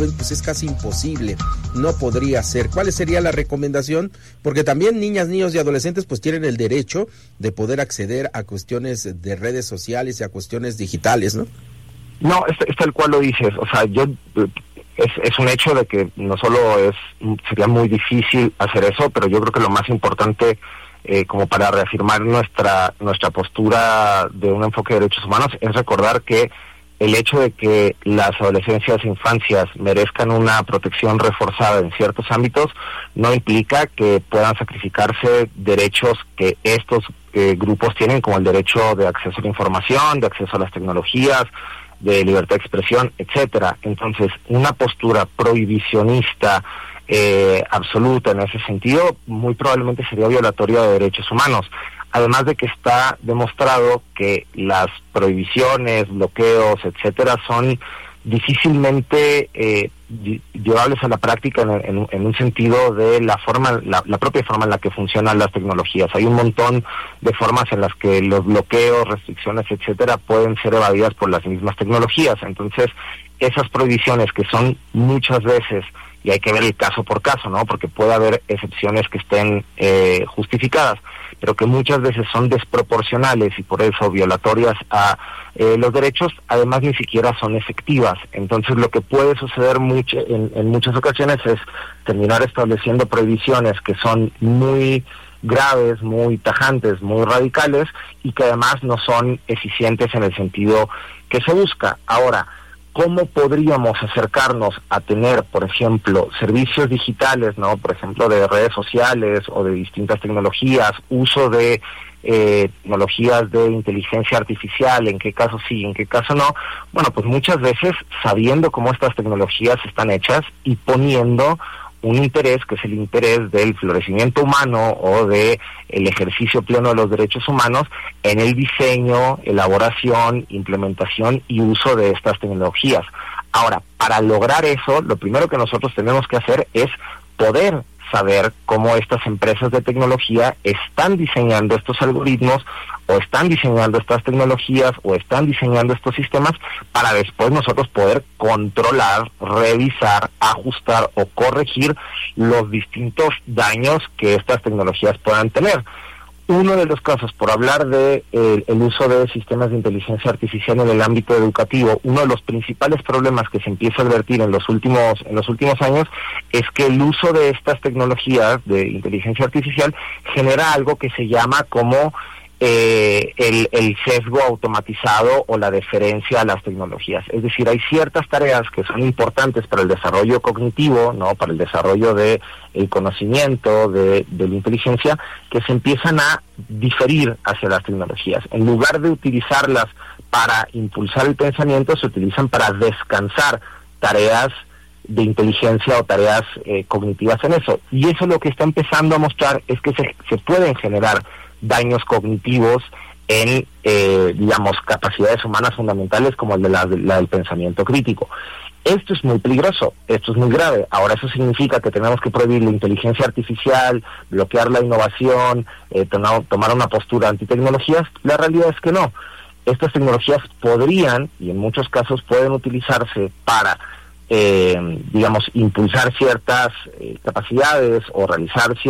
joven, pues es casi imposible, no podría ser. ¿Cuál sería la recomendación? Porque también niñas, niños y adolescentes pues tienen el derecho de poder acceder a cuestiones de redes sociales y a cuestiones digitales, ¿no? No, es tal cual lo dices, o sea, es un hecho de que no solo sería muy difícil hacer eso, pero yo creo que lo más importante, como para reafirmar nuestra postura de un enfoque de derechos humanos, es recordar que el hecho de que las adolescencias e infancias merezcan una protección reforzada en ciertos ámbitos no implica que puedan sacrificarse derechos que estos grupos tienen, como el derecho de acceso a la información, de acceso a las tecnologías, de libertad de expresión, etcétera. Entonces, una postura prohibicionista absoluta en ese sentido muy probablemente sería violatoria de derechos humanos. Además de que está demostrado que las prohibiciones, bloqueos, etcétera, son difícilmente llevables a la práctica en un sentido de la propia forma en la que funcionan las tecnologías. Hay un montón de formas en las que los bloqueos, restricciones, etcétera, pueden ser evadidas por las mismas tecnologías. Entonces, esas prohibiciones que son muchas veces, y hay que ver el caso por caso, ¿no? Porque puede haber excepciones que estén justificadas, pero que muchas veces son desproporcionales y por eso violatorias a los derechos, además ni siquiera son efectivas. Entonces lo que puede suceder en muchas ocasiones es terminar estableciendo prohibiciones que son muy graves, muy tajantes, muy radicales y que además no son eficientes en el sentido que se busca. Ahora, ¿cómo podríamos acercarnos a tener, por ejemplo, servicios digitales, ¿no? Por ejemplo, de redes sociales o de distintas tecnologías, uso de tecnologías de inteligencia artificial, en qué caso sí, en qué caso no? Bueno, pues muchas veces sabiendo cómo estas tecnologías están hechas y poniendo un interés que es el interés del florecimiento humano o de el ejercicio pleno de los derechos humanos en el diseño, elaboración, implementación y uso de estas tecnologías. Ahora, para lograr eso, lo primero que nosotros tenemos que hacer es poder saber cómo estas empresas de tecnología están diseñando estos algoritmos o están diseñando estas tecnologías o están diseñando estos sistemas para después nosotros poder controlar, revisar, ajustar o corregir los distintos daños que estas tecnologías puedan tener. Uno de los casos, por hablar de el uso de sistemas de inteligencia artificial en el ámbito educativo, uno de los principales problemas que se empieza a advertir en los últimos años es que el uso de estas tecnologías de inteligencia artificial genera algo que se llama como el sesgo automatizado o la deferencia a las tecnologías. Es decir, hay ciertas tareas que son importantes para el desarrollo cognitivo, ¿no? Para el desarrollo de el conocimiento, de la inteligencia, que se empiezan a diferir hacia las tecnologías. En lugar de utilizarlas para impulsar el pensamiento, se utilizan para descansar tareas de inteligencia o tareas cognitivas en eso. Y eso lo que está empezando a mostrar es que se pueden generar daños cognitivos en, digamos, capacidades humanas fundamentales como el de la del pensamiento crítico. Esto es muy peligroso, esto es muy grave. Ahora, eso significa que tenemos que prohibir la inteligencia artificial, bloquear la innovación, tomar una postura antitecnologías. La realidad es que no. Estas tecnologías podrían, y en muchos casos pueden utilizarse para, digamos, impulsar ciertas capacidades o realizar